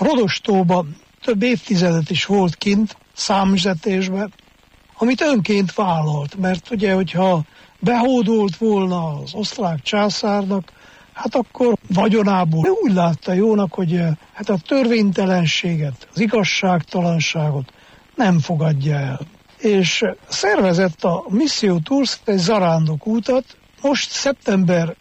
Rodostóban több évtizedet is volt kint, számüzetésben, amit önként vállalt, mert ugye, hogyha behódolt volna az osztrák császárnak, hát akkor vagyonából úgy látta jónak, hogy hát a törvénytelenséget, az igazságtalanságot nem fogadja el. És szervezett a Missio Tours egy zarándokútat, most szeptember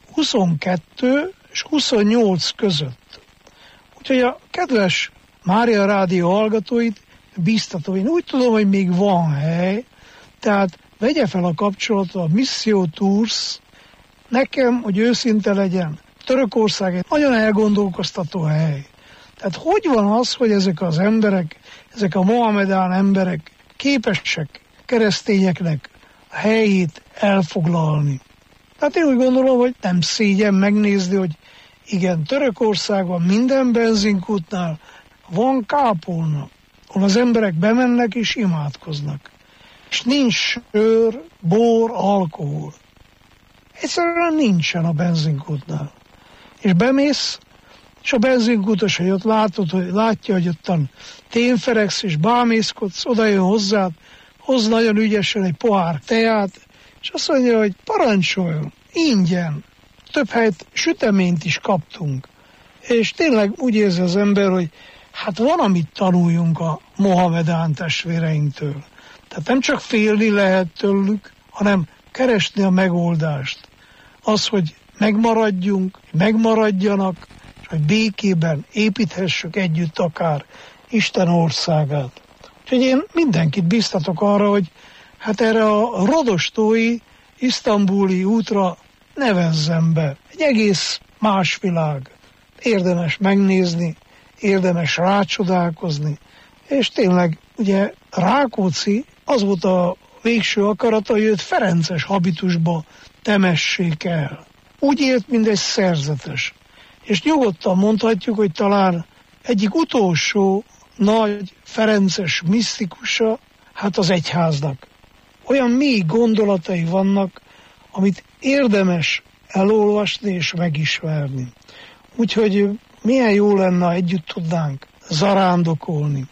22 és 28 között. Úgyhogy a kedves Mária Rádió hallgatóit bíztatom, én úgy tudom, hogy még van hely, tehát vegye fel a kapcsolatot a Missio Tours. Nekem, hogy őszinte legyen, Törökország egy nagyon elgondolkoztató hely. Tehát hogy van az, hogy ezek az emberek, ezek a mohamedán emberek képesek keresztényeknek a helyét elfoglalni? Tehát én úgy gondolom, hogy nem szégyen megnézni, hogy igen, Törökországban minden benzinkútnál van kápolna, ahol az emberek bemennek és imádkoznak. És nincs sör, bor, alkohol. Egyszerűen nincsen a benzinkútnál. És bemész, és a benzinkútos, hogy ott látja, hogy ottan témferegsz és bámészkodsz, oda jön hozzád, hoz nagyon ügyesen egy pohár teját, és azt mondja, hogy parancsoljon, ingyen. Több helyet süteményt is kaptunk. És tényleg úgy érzi az ember, hogy hát van, amit tanuljunk a mohamedán testvéreinktől. Tehát nem csak félni lehet tőlük, hanem keresni a megoldást. Az, hogy megmaradjunk, megmaradjanak, és hogy békében építhessük együtt akár Isten országát. Úgyhogy én mindenkit biztatok arra, hogy hát erre a rodostói, isztambuli útra nevezzem be. Egy egész más világ. Érdemes megnézni, érdemes rácsodálkozni, és tényleg ugye Rákóczi az volt a végső akarata, hogy őt ferences habitusba temessék el. Úgy élt, mint egy szerzetes. És nyugodtan mondhatjuk, hogy talán egyik utolsó nagy ferences misztikusa, hát az egyháznak. Olyan mély gondolatai vannak, amit érdemes elolvasni és megismerni. Úgyhogy milyen jó lenne, együtt tudnánk zarándokolni.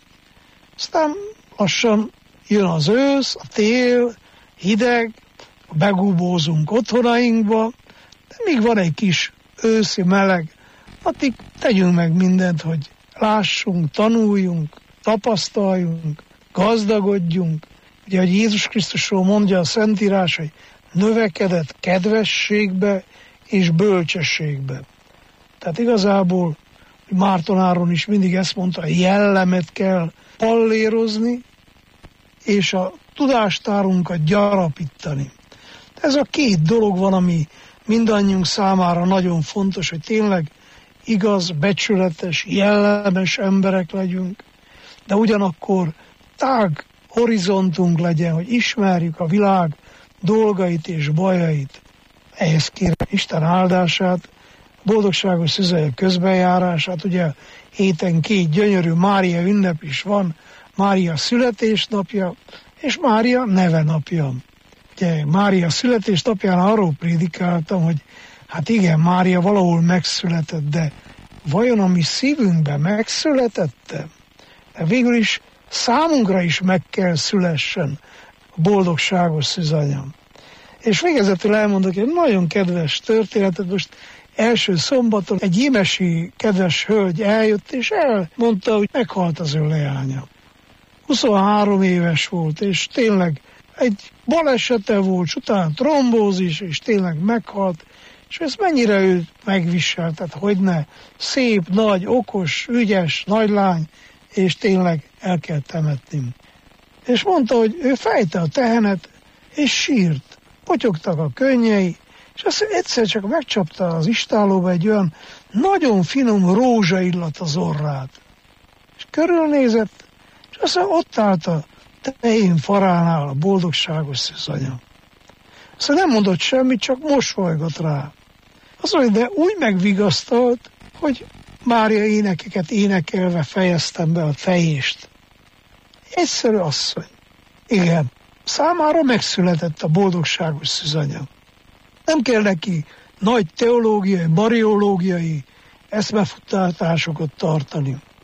Aztán lassan jön az ősz, a tél, hideg, begúbózunk otthonainkba, de még van egy kis őszi meleg, addig tegyünk meg mindent, hogy lássunk, tanuljunk, tapasztaljunk, gazdagodjunk. Ugye, hogy Jézus Krisztusról mondja a Szentírás, hogy növekedett kedvességbe és bölcsességbe. Tehát igazából Márton Áron is mindig ezt mondta, hogy jellemet kell pallérozni, és a tudástárunkat gyarapítani. Ez a két dolog van, ami mindannyiunk számára nagyon fontos, hogy tényleg igaz, becsületes, jellemes emberek legyünk, de ugyanakkor tág horizontunk legyen, hogy ismerjük a világ dolgait és bajait. Ehhez kérem Isten áldását, boldogságos szüzelyek közbenjárását. Ugye héten 2 gyönyörű Mária ünnep is van, Mária születésnapja és Mária nevenapja. Ugye Mária születésnapján arról prédikáltam, hogy hát igen, Mária valahol megszületett, de vajon a mi szívünkben megszületette? De végül is számunkra is meg kell szülessen a boldogságos szűzanyám. És végezetül elmondok egy nagyon kedves történetet. Most első szombaton egy jémesi kedves hölgy eljött, és elmondta, hogy meghalt az ő leánya. 23 éves volt, és tényleg egy balesete volt, és utána trombózis, és tényleg meghalt, és ez mennyire őt megviselt, tehát hogyne, szép, nagy, okos, ügyes, nagy lány, és tényleg el kell temetni. És mondta, hogy ő fejte a tehenet, és sírt. Potyogtak a könnyei, és azt egyszer csak megcsapta az istállóba egy olyan nagyon finom rózsaillat az orrát. És körülnézett, és aztán ott állt a tehén faránál a boldogságos szűzanya. Aztán nem mondott semmit, csak mosolygott rá. Azt mondja, de úgy megvigasztalt, hogy Mária énekeket énekelve fejeztem be a fejést. Egyszerű asszony. Igen, számára megszületett a boldogságos szűzanya. Nem kell neki nagy teológiai, mariológiai eszmefuttátásokat tartani.